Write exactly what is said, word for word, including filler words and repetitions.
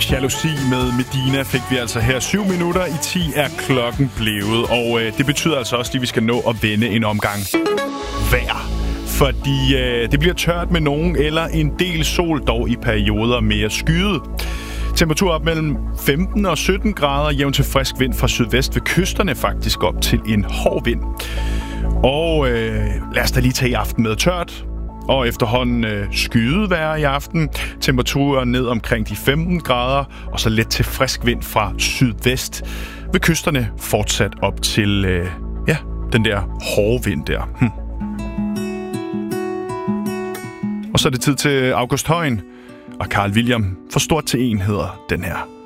Jalousi med Medina fik vi altså her. Syv minutter i ti er klokken blevet, og øh, det betyder altså også, at vi skal nå at vende en omgang vejr. Fordi øh, det bliver tørt med nogen eller en del sol, dog i perioder mere skyet. Temperatur op mellem femten og sytten grader, jævn til frisk vind fra sydvest ved kysterne, faktisk op til en hård vind. Og øh, lad os da lige tage i aften med tørt. Og efterhånden øh, skyet vejr i aften. Temperaturer ned omkring de femten grader, og så let til frisk vind fra sydvest. Ved kysterne fortsat op til øh, ja, den der hårde vind der. Hm. Og så er det tid til August Højen og Carl William. For stort til en hedder den her.